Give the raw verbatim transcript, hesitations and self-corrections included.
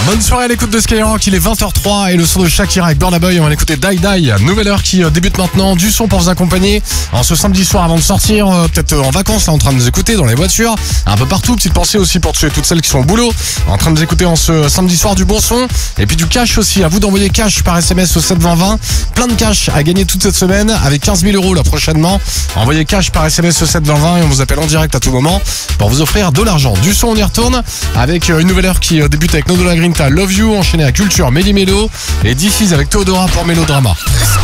Bonne soirée à l'écoute de Skyrock, il est vingt heures trois et le son de Shakira avec Burna Boy, on va l'écouter Die Die. Nouvelle heure qui débute maintenant, du son pour vous accompagner en ce samedi soir avant de sortir, euh, peut-être en vacances là en train de nous écouter dans les voitures, un peu partout. Petite pensée aussi pour tuer toutes celles qui sont au boulot, en train de nous écouter en ce samedi soir, du bon son. Et puis du cash aussi, à vous d'envoyer cash par S M S au sept vingt vingt. Plein de cash à gagner toute cette semaine avec quinze mille euros là prochainement. Envoyez cash par S M S au sept vingt vingt et on vous appelle en direct à tout moment pour vous offrir de l'argent. Du son, on y retourne avec une nouvelle heure qui débute avec Nodola Grinta, Love You, enchaîné à Culture, Méli Mélo et D C avec Théodora pour Mélodrama.